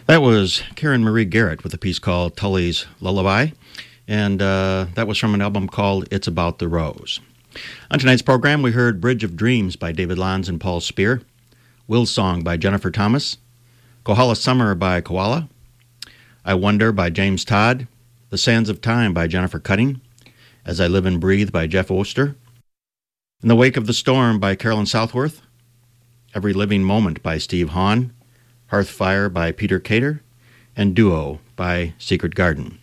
That was Karen Marie Garrett with a piece called Tully's Lullaby, and that was from an album called It's About the Rose. On tonight's program, we heard Bridge of Dreams by David Lanz and Paul Spear, Will's Song by Jennifer Thomas, Kohala Summer by Koala, I Wonder by James Todd, The Sands of Time by Jennifer Cutting, As I Live and Breathe by Jeff Oster, In the Wake of the Storm by Carolyn Southworth, Every Living Moment by Steve Hahn, Hearth Fire by Peter Cater, and Duo by Secret Garden.